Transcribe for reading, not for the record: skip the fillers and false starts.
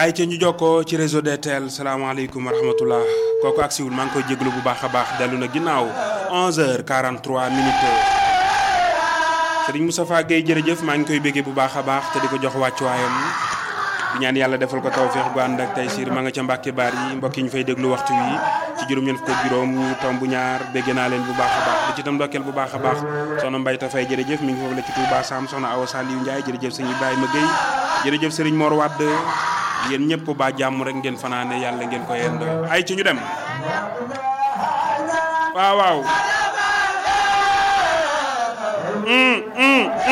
ay ca ñu jokkoo ci réseau DTL salaamaaleykum wa rahmatullah kooku ak siwul maa ngi koy jéglu bu baax a baax dellu na ginnaaw 11h43 minutes Serigne Moustapha Gueye jërëjëf maa ngi koy béggee bu baax a baax te di ko jox wàccuwaayam di ñaan yàlla defal ko tawfeex gu ànd ak taysiir ma nga ca Mbàkke baar yi mbokk yi ñu fay déglu waxtu wi ci juróom-ñeent fukk ak juróom ñu tomb ñaar bégg naa leen bu baax a baax di ci tam ndokkeel bu baax a baax soxna Mbayta Fay jërëjëf mi ngi foofu la ci Touba Sam soxna Awa Saliou Ndiaye jërëjëf sëñ Ibrahima Gueye jërëjëf Serigne Mor Wade yéen ñëpp ba jàmm rek ngeen fanaane yàlla ngeen ko yend ay ci ñu dem waaw waaw